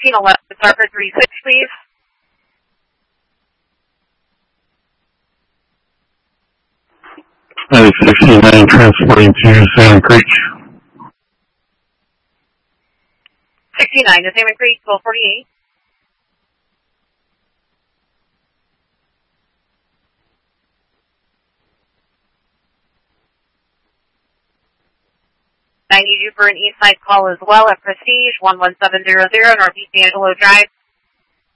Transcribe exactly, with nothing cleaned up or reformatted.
fifteen eleven, Parker three six, please. Uh, sixty-nine transporting to Salmon Creek. sixty-nine to Salmon Creek, twelve forty-eight. I need you for an east side call as well at Prestige, one one seven zero zero Northeast Angelo Drive.